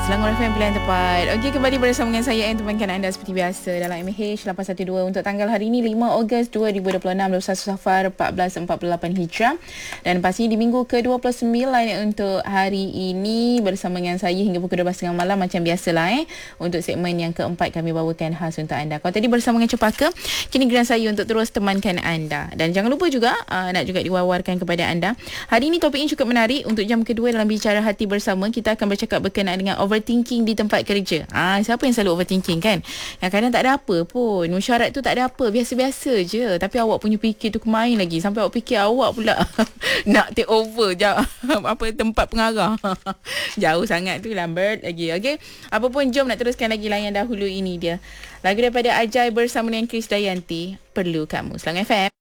Selangor FM pilihan tepat. Okey, kembali bersama dengan saya yang temankan anda seperti biasa dalam MH 812 untuk tanggal hari ini 5 Ogos 2026, 21 Safar 1448 Hijrah. Dan pasti di minggu ke-29 untuk hari ini bersama dengan saya hingga pukul 12.30 malam macam biasalah untuk segmen yang keempat kami bawakan khas untuk anda. Kalau tadi bersama dengan Cepaka, kini giliran saya untuk terus temankan anda. Dan jangan lupa juga nak juga diwawarkan kepada anda. Hari ini topik ini cukup menarik untuk jam kedua dalam bicara hati bersama. Kita akan bercakap berkenaan dengan overthinking di tempat kerja. Siapa yang selalu overthinking kan? Yang kadang tak ada apa pun. Mesyuarat tu tak ada apa. Biasa-biasa je. Tapi awak punya fikir tu kemain lagi. Sampai awak fikir awak pula nak take over tempat pengarah. Jauh sangat tu, lambat lagi. Okey. Apa pun, jom nak teruskan lagi layan dahulu ini dia. Lagu daripada Ajai bersama dengan Chris Dayanti, Perlu Kamu. Selang FM.